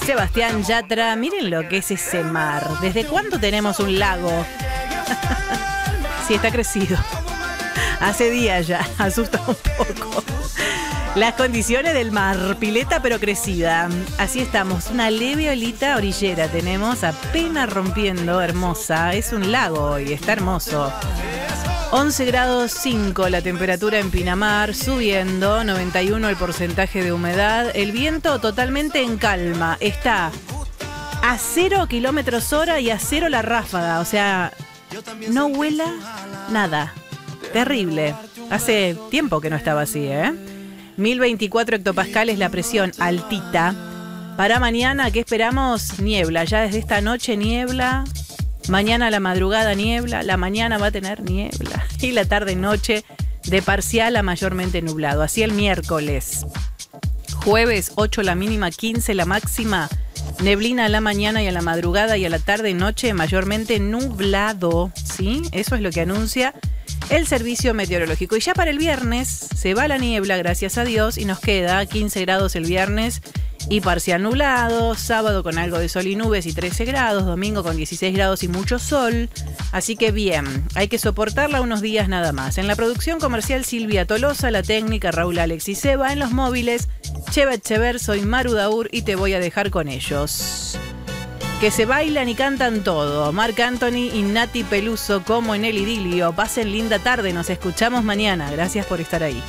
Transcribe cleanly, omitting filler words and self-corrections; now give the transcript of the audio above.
Sebastián Yatra, miren lo que es ese mar. ¿Desde cuándo tenemos un lago? Sí, está crecido. Hace días ya, asusta un poco. Las condiciones del mar, pileta pero crecida. Así estamos, una leve olita orillera tenemos, apenas rompiendo, hermosa. Es un lago hoy, está hermoso. 11 grados 5 la temperatura en Pinamar, subiendo, 91 el porcentaje de humedad. El viento totalmente en calma, está a 0 kilómetros hora y a 0 la ráfaga. O sea, no vuela nada. Terrible. Hace tiempo que no estaba así, 1024 hectopascales la presión, altita. Para mañana, ¿qué esperamos? Niebla, ya desde esta noche niebla. Mañana a la madrugada niebla, la mañana va a tener niebla. Y la tarde-noche de parcial a mayormente nublado. Así el miércoles. Jueves, 8 la mínima, 15 la máxima. Neblina a la mañana y a la madrugada y a la tarde-noche mayormente nublado. ¿Sí? Eso es lo que anuncia el servicio meteorológico. Y ya para el viernes se va la niebla, gracias a Dios, y nos queda 15 grados el viernes y parcial nublado, sábado con algo de sol y nubes y 13 grados, domingo con 16 grados y mucho sol. Así que bien, hay que soportarla unos días nada más. En la producción comercial Silvia Tolosa, la técnica Raúl Alexis Seba, en los móviles Cheva Echever, soy Maru Daur y te voy a dejar con ellos. Que se bailan y cantan todo. Marc Anthony y Nati Peluso como en el idilio. Pasen linda tarde, nos escuchamos mañana. Gracias por estar ahí.